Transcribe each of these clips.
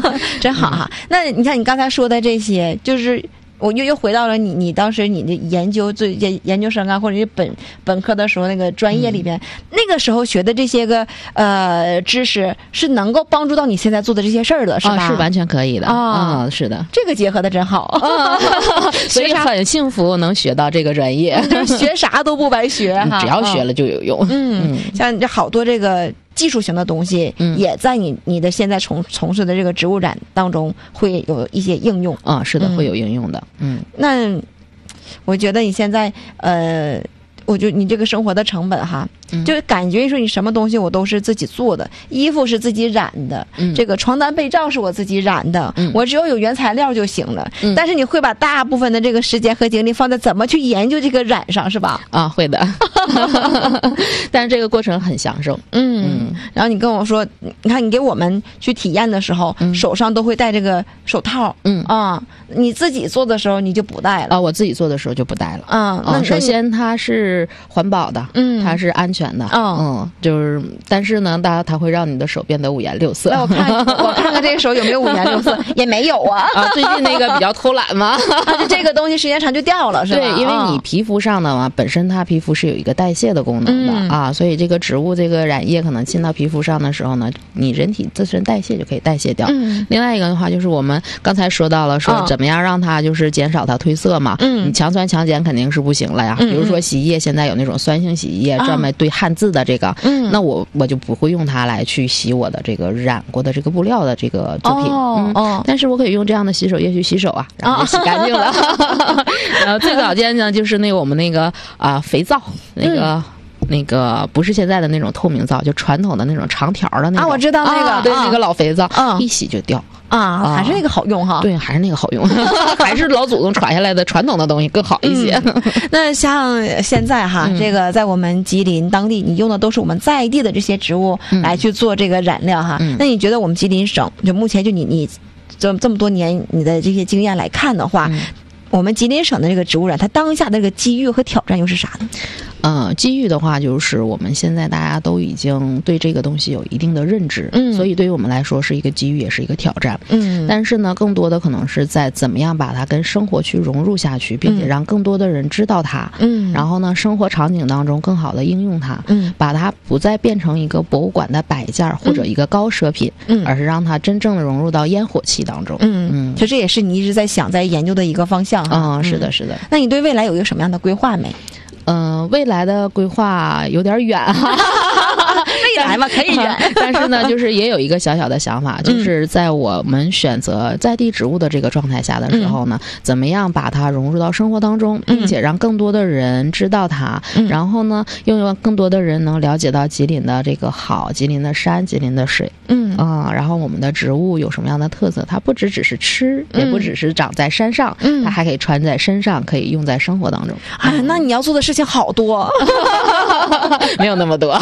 真好哈。那你看你刚才说的这些，就是我又回到了你当时你的研究研究生啊，或者是本科的时候那个专业里边，那个时候学的这些个知识是能够帮助到你现在做的这些事儿的，是吧？ 是完全可以的啊，是的， 这个结合的真好， 所以很幸福能学到这个专业， 就是学啥都不白学哈， 只要学了就有用。 像这好多这个技术型的东西，也在你的现在从事的这个植物染当中会有一些应用啊，是的，会有应用的。 那我觉得你现在我觉得你这个生活的成本哈，就感觉说你什么东西我都是自己做的，衣服是自己染的，这个床单被罩是我自己染的，我只要有原材料就行了。但是你会把大部分的这个时间和精力放在怎么去研究这个染上，是吧？ 啊，会的。但是这个过程很享受。 然后你跟我说，你看你给我们去体验的时候，手上都会戴这个手套。你自己做的时候你就不戴了啊？我自己做的时候就不戴了。 那首先它是环保的，它是安全的。就是，但是呢，它会让你的手变得五颜六色。 我看看这个手有没有五颜六色，也没有啊。 最近那个比较偷懒嘛， 这个东西时间长就掉了，是吧？ 对，因为你皮肤上的嘛，本身它皮肤是有一个代谢的功能的所以这个植物这个染液可能进到皮肤上的时候呢，你人体自身代谢就可以代谢掉。另外一个的话，就是我们刚才说到了，说怎么样让它就是减少它褪色嘛。你强酸强碱肯定是不行了呀。比如说洗衣液，现在有那种酸性洗衣液，专门对汉字的这个，那我就不会用它来去洗我的这个染过的这个布料的这个制品。但是我可以用这样的洗手液去洗手啊，然后就洗干净了。然后最早见呢，就是那个我们那个肥皂那个不是现在的那种透明皂，就传统的那种长条的那种。 我知道那个， 对，那个老肥皂，一洗就掉。 还是那个好用哈。 对，还是那个好用，还是老祖宗传下来的传统的东西更好一些。 那像现在哈，这个在我们吉林当地，你用的都是我们在地的这些植物来去做这个染料哈。那你觉得我们吉林省就目前就你这么多年你的这些经验来看的话，我们吉林省的这个植物染，它当下的这个机遇和挑战又是啥呢？ 机遇的话，就是我们现在大家都已经对这个东西有一定的认知，所以对于我们来说是一个机遇，也是一个挑战。但是呢，更多的可能是在怎么样把它跟生活去融入下去，并且让更多的人知道它。然后呢，生活场景当中更好的应用它，把它不再变成一个博物馆的摆件或者一个高奢品，而是让它真正的融入到烟火气当中。 其实这也是你一直在想在研究的一个方向哈。 是的，是的。 那你对未来有一个什么样的规划没？ 未来的规划有点远哈。 未来嘛可以远， 但是呢，就是也有一个小小的想法，就是在我们选择在地植物的这个状态下的时候呢，怎么样把它融入到生活当中，并且让更多的人知道它，然后呢，又让更多的人能了解到吉林的这个好，吉林的山，吉林的水，然后我们的植物有什么样的特色？它不只是吃，也不只是长在山上，它还可以穿在身上，可以用在生活当中。 那你要做的事情好多， 没有那么多。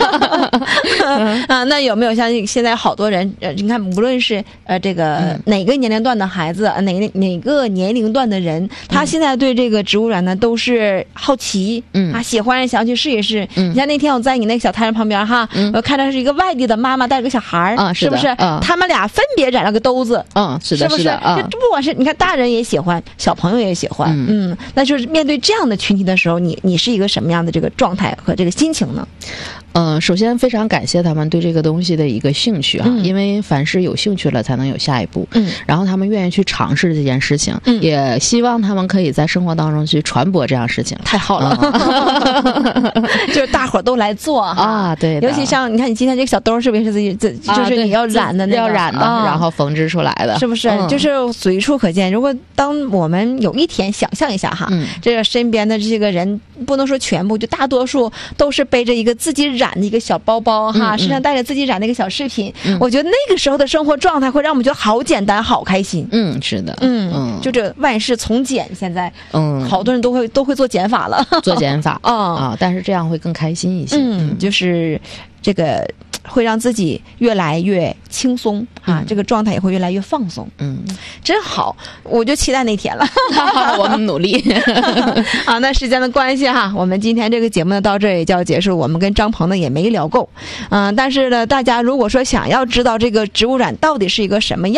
那有没有像现在好多人，你看无论是这个哪个年龄段的孩子，哪个年龄段的人，他现在对这个植物染呢都是好奇，喜欢想去试一试。你像那天我在你那个小摊旁边哈，我看到是一个外地的妈妈带着个小孩是不是？他们俩分别染了个兜子， 是的， 是不是？这不管是你看大人也喜欢，小朋友也喜欢，那就是面对这样的群体的时候，你是一个什么样的这个状态和这个心情呢？ 首先非常感谢他们对这个东西的一个兴趣因为凡是有兴趣了才能有下一步，然后他们愿意去尝试这件事情，也希望他们可以在生活当中去传播这样事情。 太好了，就是大伙儿都来做对， 尤其像你看你今天这个小兜是不是自己就是你要染的那个要染的，然后缝制出来的， 是不是？就是随处可见。如果当我们有一天想象一下哈，这个身边的这个人，不能说全部，就大多数都是背着一个自己染的一个小包包哈，身上带着自己染的一个小饰品，我觉得那个时候的生活状态会让我们觉得好简单好开心。 是的， 就这万事从简，现在好多人都会做减法了， 做减法但是这样会更开心一些。 就是这个会让自己越来越轻松这个状态也会越来越放松。真好，我就期待那天了。 我们努力。 好，那时间的关系哈，我们今天这个节目呢到这也就要结束。我们跟张鹏呢也没聊够，但是呢，大家如果说想要知道这个植物染到底是一个什么样